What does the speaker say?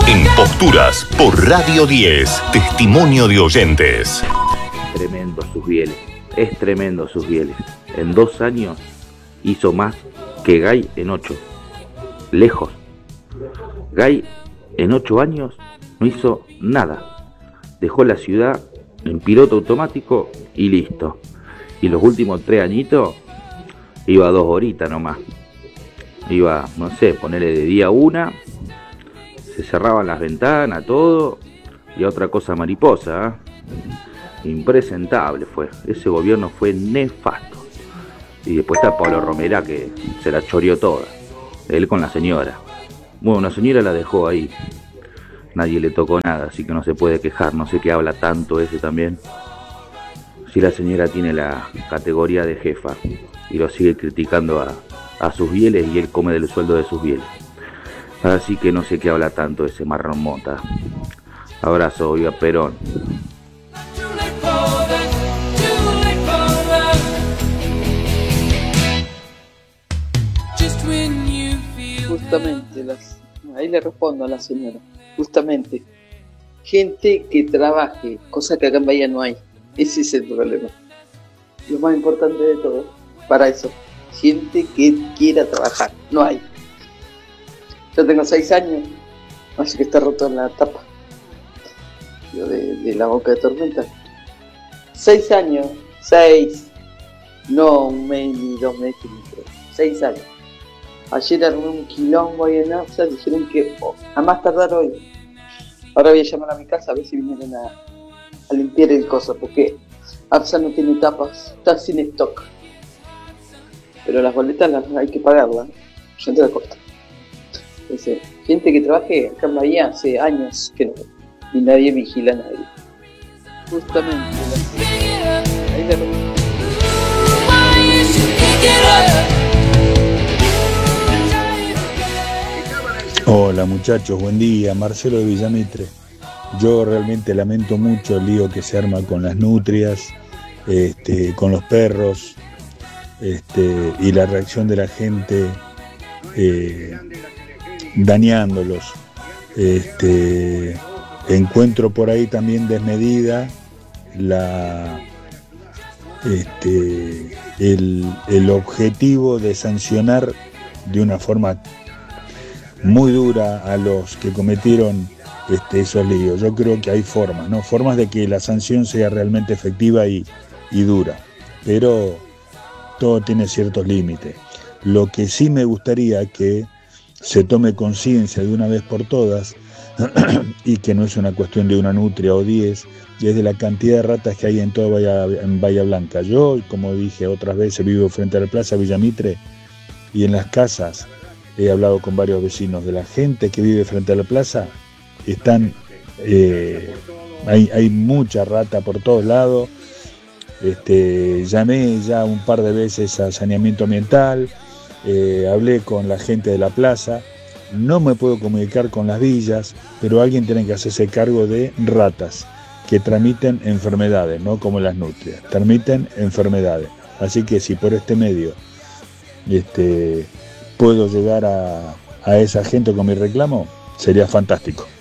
En Posturas por Radio 10, testimonio de oyentes. Tremendo Susbieles, es tremendo Susbieles. En 2 años hizo más que Gay en 8. Lejos. Gay en 8 años no hizo nada. Dejó la ciudad en piloto automático y listo. Y los últimos 3 añitos iba 2 horitas nomás. Iba, no sé, ponerle de día 1, se cerraban las ventanas, todo, y a otra cosa mariposa, ¿eh? Impresentable fue. Ese gobierno fue nefasto. Y después está Pablo Romera, que se la choreó toda. Él con la señora. Bueno, la señora la dejó ahí. Nadie le tocó nada, así que no se puede quejar. No sé qué habla tanto ese también. Si la señora tiene la categoría de jefa y lo sigue criticando a Susbieles, y él come del sueldo de Susbieles. Así que no sé qué habla tanto ese marrón mota. Abrazo, viva Perón. Justamente, ahí le respondo a la señora. Justamente, gente que trabaje, cosa que acá en Bahía no hay. Ese es el problema. Lo más importante de todo, para eso, gente que quiera trabajar, no hay. Yo tengo 6 años, así que está roto en la tapa. Yo de la boca de tormenta. 6 años, 6, no 1 mes ni 2 meses ni 3, 6 años. Ayer armé un quilombo ahí en APSA, dijeron que a más tardar hoy. Ahora voy a llamar a mi casa a ver si vinieron a limpiar el coso, porque APSA no tiene tapas, está sin stock. Pero las boletas hay que pagarlas, yo te la corto. Entonces, gente que trabaje acá en Bahía hace años que no, y nadie vigila a nadie. Justamente, ahí la respondo. Hola muchachos, buen día, Marcelo de Villamitre. Yo realmente lamento mucho el lío que se arma con las nutrias, con los perros, y la reacción de la gente dañándolos. Encuentro por ahí también desmedida el objetivo de sancionar de una forma muy dura a los que cometieron esos líos. Yo creo que hay formas, ¿no? Formas de que la sanción sea realmente efectiva y dura, pero todo tiene ciertos límites. Lo que sí me gustaría que se tome conciencia de una vez por todas, y que no es una cuestión de una nutria o 10, y es de la cantidad de ratas que hay en toda Bahía Blanca. Yo, como dije otras veces, vivo frente a la Plaza Villamitre, y en las casas he hablado con varios vecinos de la gente que vive frente a la plaza. Hay mucha rata por todos lados. Llamé ya un par de veces a saneamiento ambiental, hablé con la gente de la plaza, no me puedo comunicar con las villas, pero alguien tiene que hacerse cargo de ratas que transmiten enfermedades, no como las nutrias, transmiten enfermedades. Así que si por este medio puedo llegar a esa gente con mi reclamo, sería fantástico.